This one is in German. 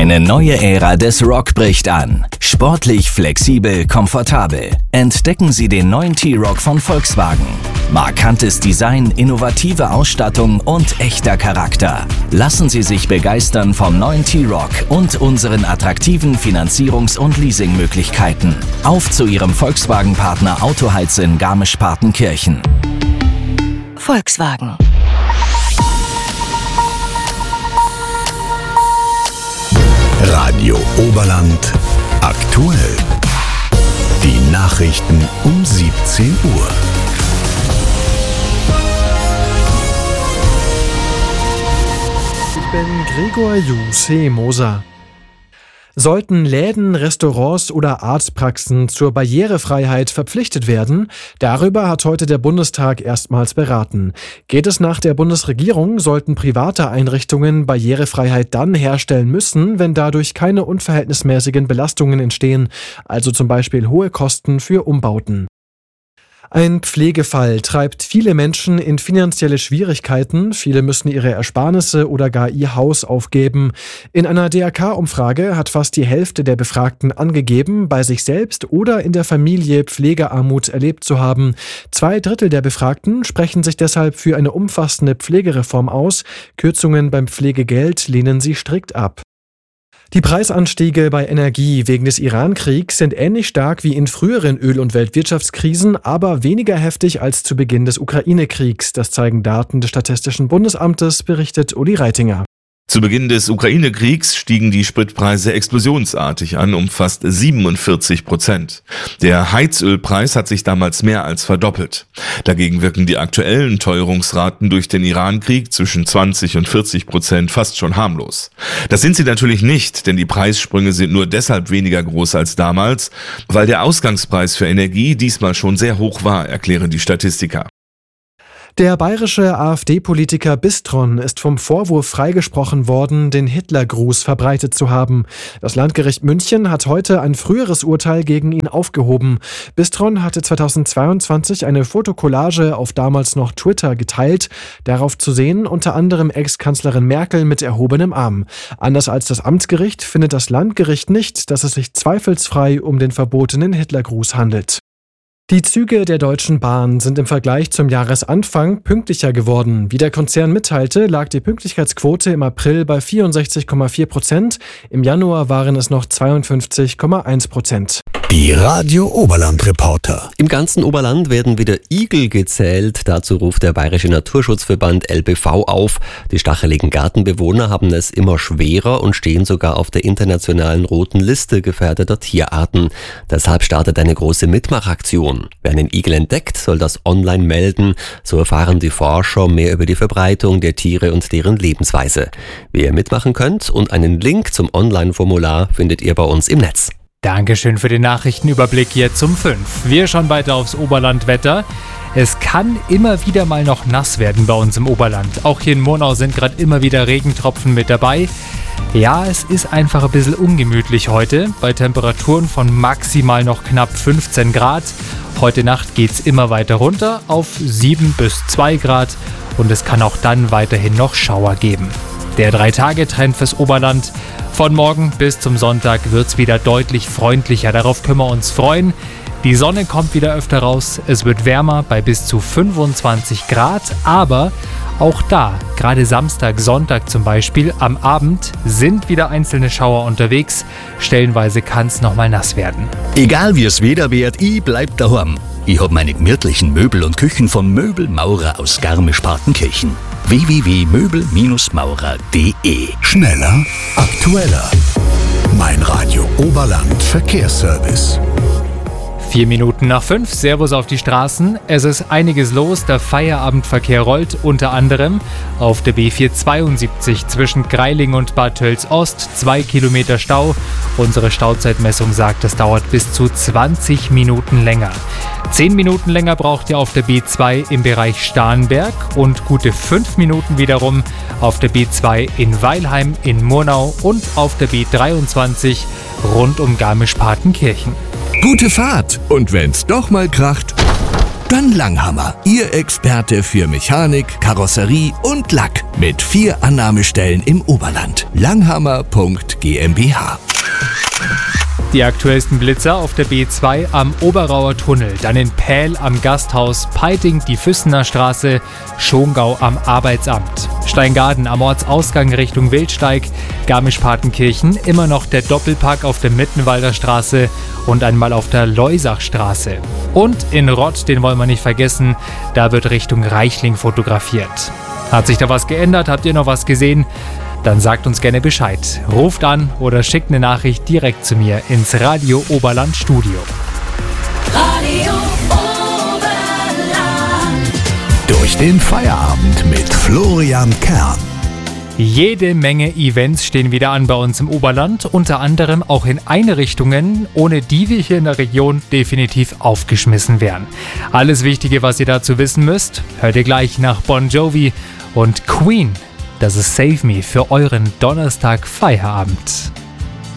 Eine neue Ära des Rock bricht an. Sportlich, flexibel, komfortabel. Entdecken Sie den neuen T-Roc von Volkswagen. Markantes Design, innovative Ausstattung und echter Charakter. Lassen Sie sich begeistern vom neuen T-Roc und unseren attraktiven Finanzierungs- und Leasingmöglichkeiten. Auf zu Ihrem Volkswagen-Partner Autoheiz in Garmisch-Partenkirchen. Volkswagen. Radio Oberland aktuell. Die Nachrichten um 17 Uhr. Ich bin Gregor Moser. Sollten Läden, Restaurants oder Arztpraxen zur Barrierefreiheit verpflichtet werden? Darüber hat heute der Bundestag erstmals beraten. Geht es nach der Bundesregierung, sollten private Einrichtungen Barrierefreiheit dann herstellen müssen, wenn dadurch keine unverhältnismäßigen Belastungen entstehen, also zum Beispiel hohe Kosten für Umbauten. Ein Pflegefall treibt viele Menschen in finanzielle Schwierigkeiten. Viele müssen ihre Ersparnisse oder gar ihr Haus aufgeben. In einer DRK-Umfrage hat fast die Hälfte der Befragten angegeben, bei sich selbst oder in der Familie Pflegearmut erlebt zu haben. 2/3 der Befragten sprechen sich deshalb für eine umfassende Pflegereform aus. Kürzungen beim Pflegegeld lehnen sie strikt ab. Die Preisanstiege bei Energie wegen des Iran-Kriegs sind ähnlich stark wie in früheren Öl- und Weltwirtschaftskrisen, aber weniger heftig als zu Beginn des Ukraine-Kriegs. Das zeigen Daten des Statistischen Bundesamtes, berichtet Uli Reitinger. Zu Beginn des Ukraine-Kriegs stiegen die Spritpreise explosionsartig an, um fast 47%. Der Heizölpreis hat sich damals mehr als verdoppelt. Dagegen wirken die aktuellen Teuerungsraten durch den Iran-Krieg zwischen 20 und 40% fast schon harmlos. Das sind sie natürlich nicht, denn die Preissprünge sind nur deshalb weniger groß als damals, weil der Ausgangspreis für Energie diesmal schon sehr hoch war, erklären die Statistiker. Der bayerische AfD-Politiker Bistron ist vom Vorwurf freigesprochen worden, den Hitlergruß verbreitet zu haben. Das Landgericht München hat heute ein früheres Urteil gegen ihn aufgehoben. Bistron hatte 2022 eine Fotokollage auf damals noch Twitter geteilt. Darauf zu sehen unter anderem Ex-Kanzlerin Merkel mit erhobenem Arm. Anders als das Amtsgericht findet das Landgericht nicht, dass es sich zweifelsfrei um den verbotenen Hitlergruß handelt. Die Züge der Deutschen Bahn sind im Vergleich zum Jahresanfang pünktlicher geworden. Wie der Konzern mitteilte, lag die Pünktlichkeitsquote im April bei 64,4%. Im Januar waren es noch 52,1%. Die Radio Oberland Reporter. Im ganzen Oberland werden wieder Igel gezählt. Dazu ruft der Bayerische Naturschutzverband LBV auf. Die stacheligen Gartenbewohner haben es immer schwerer und stehen sogar auf der internationalen roten Liste gefährdeter Tierarten. Deshalb startet eine große Mitmachaktion. Wer einen Igel entdeckt, soll das online melden. So erfahren die Forscher mehr über die Verbreitung der Tiere und deren Lebensweise. Wie ihr mitmachen könnt und einen Link zum Online-Formular findet ihr bei uns im Netz. Dankeschön für den Nachrichtenüberblick jetzt um 5. Wir schauen weiter aufs Oberlandwetter. Es kann immer wieder mal noch nass werden bei uns im Oberland. Auch hier in Murnau sind gerade immer wieder Regentropfen mit dabei. Ja, es ist einfach ein bisschen ungemütlich heute, bei Temperaturen von maximal noch knapp 15 Grad. Heute Nacht geht es immer weiter runter auf 7 bis 2 Grad und es kann auch dann weiterhin noch Schauer geben. Der 3-Tage-Trend fürs Oberland. Von morgen bis zum Sonntag wird es wieder deutlich freundlicher. Darauf können wir uns freuen. Die Sonne kommt wieder öfter raus. Es wird wärmer bei bis zu 25 Grad. Aber auch da, gerade Samstag, Sonntag zum Beispiel, am Abend sind wieder einzelne Schauer unterwegs. Stellenweise kann es nochmal nass werden. Egal wie es Wetter wird, ich bleib daheim. Ich hab meine gemütlichen Möbel und Küchen von Möbelmaurer aus Garmisch-Partenkirchen. www.möbel-maurer.de. Schneller, aktueller. Mein Radio Oberland Verkehrsservice. 4 Minuten nach 5, Servus auf die Straßen. Es ist einiges los, der Feierabendverkehr rollt unter anderem auf der B472 zwischen Greiling und Bad Tölz-Ost, 2 Kilometer Stau. Unsere Stauzeitmessung sagt, es dauert bis zu 20 Minuten länger. 10 Minuten länger braucht ihr auf der B2 im Bereich Starnberg und gute 5 Minuten wiederum auf der B2 in Weilheim in Murnau und auf der B23 rund um Garmisch-Partenkirchen. Gute Fahrt! Und wenn's doch mal kracht, Dann Langhammer, Ihr Experte für Mechanik, Karosserie und Lack mit 4 Annahmestellen im Oberland. Langhammer.GmbH. Die aktuellsten Blitzer auf der B2 am Oberauer Tunnel, dann in Pähl am Gasthaus, Peiting die Füssener Straße, Schongau am Arbeitsamt, Steingaden am Ortsausgang Richtung Wildsteig, Garmisch-Partenkirchen, immer noch der Doppelpack auf der Mittenwalder Straße und einmal auf der Leusachstraße. Und in Rott, den wollen wir nicht vergessen, da wird Richtung Reichling fotografiert. Hat sich da was geändert? Habt ihr noch was gesehen? Dann sagt uns gerne Bescheid. Ruft an oder schickt eine Nachricht direkt zu mir ins Radio Oberland Studio. Radio Oberland. Durch den Feierabend mit Florian Kern. Jede Menge Events stehen wieder an bei uns im Oberland, unter anderem auch in Einrichtungen, ohne die wir hier in der Region definitiv aufgeschmissen wären. Alles Wichtige, was ihr dazu wissen müsst, hört ihr gleich nach Bon Jovi und Queen. Das ist Save Me für euren Donnerstag Feierabend.